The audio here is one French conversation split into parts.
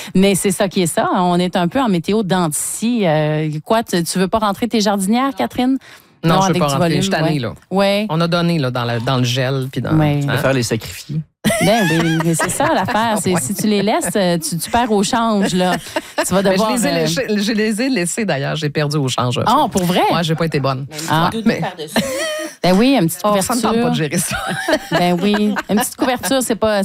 Mais c'est ça qui est ça. On est un peu en météo dents de scie. Quoi, tu veux pas rentrer tes jardinières, Catherine? Non, je ne veux pas rentrer. Je suis tannée, là. Ouais. On a donné là, dans le gel. Puis dans, ouais. Tu peux faire les sacrifier. Ben oui, mais c'est ça l'affaire. C'est, si tu les laisses, tu perds au change, là. Tu vas devoir... Je les ai laissés, d'ailleurs. J'ai perdu au change. Ah, pour vrai? Moi, j'ai pas été bonne. Mais... par-dessus. Ben oui, une petite couverture. Ça ne tente pas de gérer ça. Ben oui, une petite couverture, c'est pas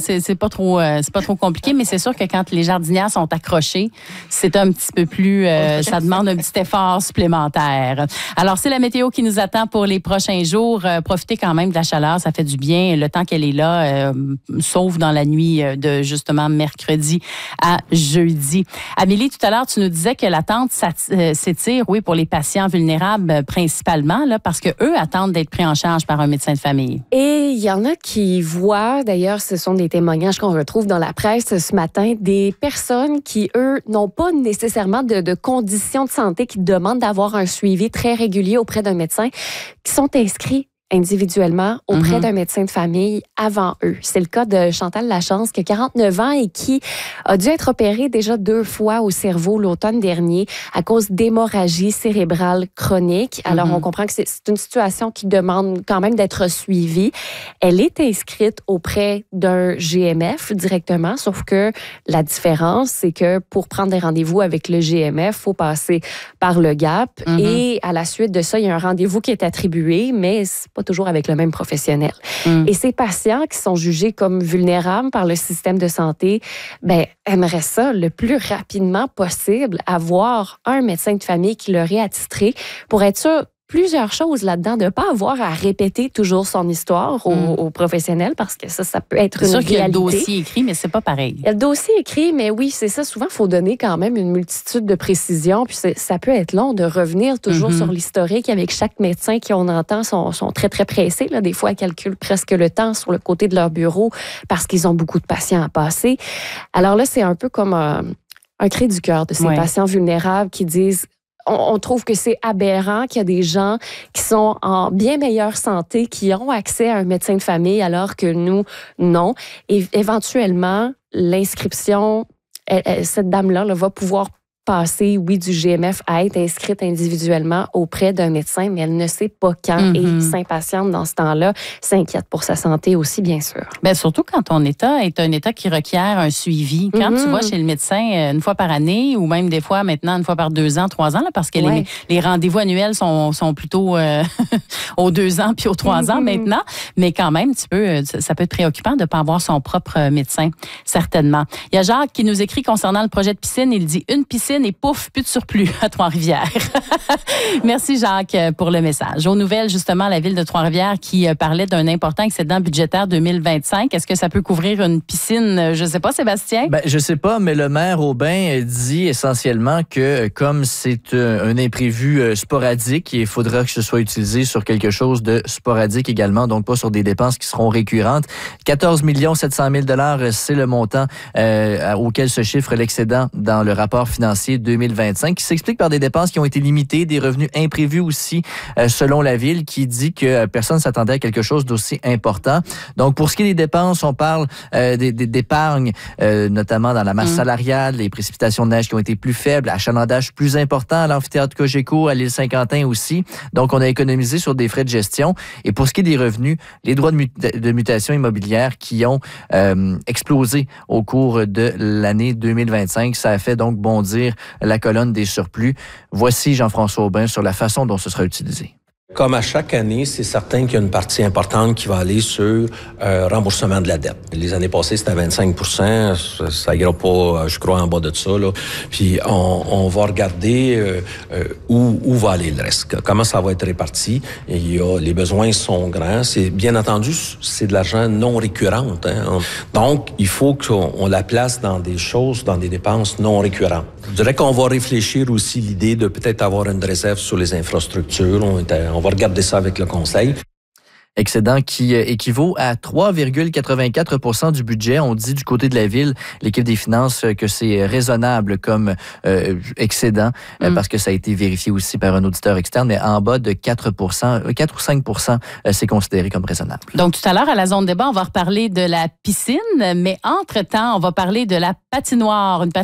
trop compliqué, mais c'est sûr que quand les jardinières sont accrochées, c'est un petit peu plus, ça demande un petit effort supplémentaire. Alors, c'est la météo qui nous attend pour les prochains jours. Profitez quand même de la chaleur, ça fait du bien le temps qu'elle est là, sauf dans la nuit de justement mercredi à jeudi. Amélie, tout à l'heure, tu nous disais que l'attente s'étire, oui, pour les patients vulnérables principalement, là, parce que eux attendent d'être pris en charge par un médecin de famille. Et il y en a qui voient, d'ailleurs, ce sont des témoignages qu'on retrouve dans la presse ce matin, des personnes qui, eux, n'ont pas nécessairement de conditions de santé, qui demandent d'avoir un suivi très régulier auprès d'un médecin, qui sont inscrits individuellement auprès d'un médecin de famille avant eux. C'est le cas de Chantal Lachance, qui a 49 ans et qui a dû être opérée déjà 2 fois au cerveau l'automne dernier à cause d'hémorragie cérébrale chronique. Alors, on comprend que c'est une situation qui demande quand même d'être suivie. Elle est inscrite auprès d'un GMF directement, sauf que la différence, c'est que pour prendre des rendez-vous avec le GMF, il faut passer par le GAP et à la suite de ça, il y a un rendez-vous qui est attribué, mais c'est pas toujours avec le même professionnel. Et ces patients qui sont jugés comme vulnérables par le système de santé, ben, aimeraient ça le plus rapidement possible, avoir un médecin de famille qui leur est attitré pour être sûr plusieurs choses là-dedans, de ne pas avoir à répéter toujours son histoire aux professionnels, parce que ça peut être une réalité. C'est sûr qu'il y a le dossier écrit, mais c'est pas pareil. Il y a le dossier écrit, mais oui, c'est ça. Souvent, il faut donner quand même une multitude de précisions, puis ça peut être long de revenir toujours sur l'historique avec chaque médecin qui, on entend, sont très, très pressés. Là. Des fois, ils calculent presque le temps sur le côté de leur bureau parce qu'ils ont beaucoup de patients à passer. Alors là, c'est un peu comme un cri du cœur de ces patients vulnérables qui disent: on trouve que c'est aberrant qu'il y a des gens qui sont en bien meilleure santé, qui ont accès à un médecin de famille, alors que nous, non. Et éventuellement, l'inscription, cette dame-là va pouvoir passer, oui, du GMF à être inscrite individuellement auprès d'un médecin, mais elle ne sait pas quand et s'impatiente dans ce temps-là, s'inquiète pour sa santé aussi, bien sûr. Bien, surtout quand ton état est un état qui requiert un suivi. Quand tu vas chez le médecin une fois par année, ou même des fois maintenant une fois par 2 ans, 3 ans, là, parce que les rendez-vous annuels sont plutôt aux 2 ans puis aux 3 ans maintenant, mais quand même, ça peut être préoccupant de ne pas avoir son propre médecin, certainement. Il y a Jacques qui nous écrit concernant le projet de piscine, il dit: une piscine et pouf, plus de surplus à Trois-Rivières. Merci Jacques pour le message. Aux nouvelles, justement, la ville de Trois-Rivières qui parlait d'un important excédent budgétaire 2025. Est-ce que ça peut couvrir une piscine? Je ne sais pas, Sébastien? Ben, je ne sais pas, mais le maire Aubin dit essentiellement que comme c'est un imprévu sporadique, il faudra que ce soit utilisé sur quelque chose de sporadique également, donc pas sur des dépenses qui seront récurrentes. 14 700 000 $, c'est le montant auquel se chiffre l'excédent dans le rapport financier 2025, qui s'explique par des dépenses qui ont été limitées, des revenus imprévus aussi, selon la ville, qui dit que personne ne s'attendait à quelque chose d'aussi important. Donc, pour ce qui est des dépenses, on parle d'épargne, notamment dans la masse salariale, les précipitations de neige qui ont été plus faibles, achalandage plus important à l'amphithéâtre Cogeco, à l'île Saint-Quentin aussi. Donc, on a économisé sur des frais de gestion. Et pour ce qui est des revenus, les droits de mutation immobilière qui ont explosé au cours de l'année 2025, ça a fait donc bondir la colonne des surplus. Voici Jean-François Aubin sur la façon dont ce sera utilisé. Comme à chaque année, c'est certain qu'il y a une partie importante qui va aller sur remboursement de la dette. Les années passées, c'était à 25 %. Ça ira pas, je crois, en bas de ça. Là. Puis on va regarder où va aller le reste. Comment ça va être réparti. Les besoins sont grands. Bien entendu, c'est de l'argent non récurrent. Hein. Donc, il faut qu'on la place dans des choses, dans des dépenses non récurrentes. Je dirais qu'on va réfléchir aussi l'idée de peut-être avoir une réserve sur les infrastructures. On va regarder ça avec le conseil. Excédent qui équivaut à 3,84 % du budget. On dit du côté de la ville, l'équipe des finances, que c'est raisonnable comme excédent parce que ça a été vérifié aussi par un auditeur externe, mais en bas de 4 ou 5 %, c'est considéré comme raisonnable. Donc, tout à l'heure, à la zone débat, on va reparler de la piscine, mais entre-temps, on va parler de la patinoire. Une patinoire